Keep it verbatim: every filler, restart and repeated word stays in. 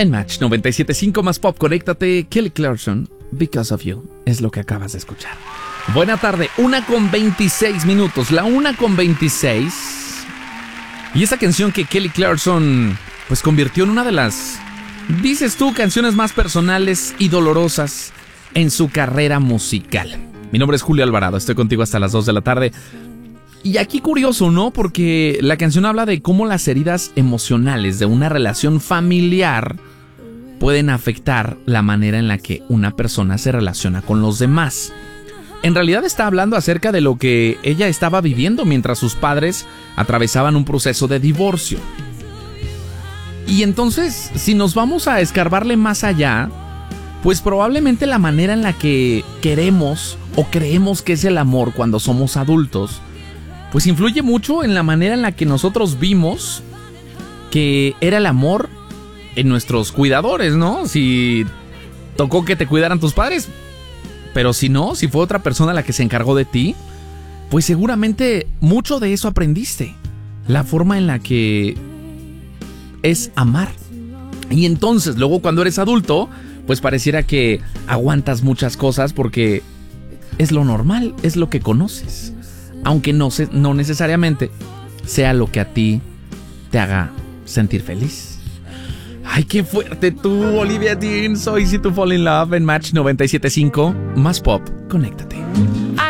En Match noventa y siete punto cinco más pop, conéctate. Kelly Clarkson, Because of You, es lo que acabas de escuchar. Buena tarde, una con veintiséis minutos, la una con veintiséis. Y esa canción que Kelly Clarkson pues convirtió en una de las, dices tú, canciones más personales y dolorosas en su carrera musical. Mi nombre es Julio Alvarado, estoy contigo hasta las dos de la tarde. Y aquí curioso, ¿no? Porque la canción habla de cómo las heridas emocionales de una relación familiar pueden afectar la manera en la que una persona se relaciona con los demás. En realidad está hablando acerca de lo que ella estaba viviendo mientras sus padres atravesaban un proceso de divorcio. Y entonces, si nos vamos a escarbarle más allá, pues probablemente la manera en la que queremos o creemos que es el amor cuando somos adultos, pues influye mucho en la manera en la que nosotros vimos que era el amor en nuestros cuidadores, ¿no? Si tocó que te cuidaran tus padres, pero si no, si fue otra persona la que se encargó de ti, pues seguramente mucho de eso aprendiste. La forma en la que es amar. Y entonces, luego cuando eres adulto, pues pareciera que aguantas muchas cosas porque es lo normal, es lo que conoces. Aunque no, se, no necesariamente sea lo que a ti te haga sentir feliz. Ay, qué fuerte tú, Olivia Dean. Soy Easy to Fall in Love en Match noventa y siete punto cinco. Más pop, conéctate.